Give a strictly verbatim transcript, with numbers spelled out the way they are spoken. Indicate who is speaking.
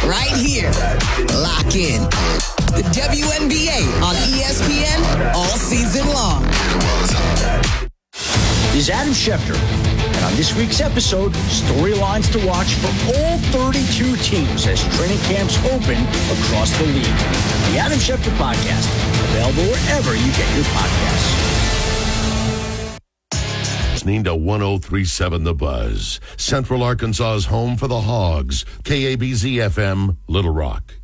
Speaker 1: right here. Lock in. The W N B A on E S P N all season long.
Speaker 2: This is Adam Schefter, and on this week's episode, storylines to watch for all thirty-two teams as training camps open across the league. The Adam Schefter Podcast, available wherever you get your podcasts.
Speaker 3: Listening to one oh three point seven The Buzz, Central Arkansas's home for the Hogs, K A B Z F M, Little Rock.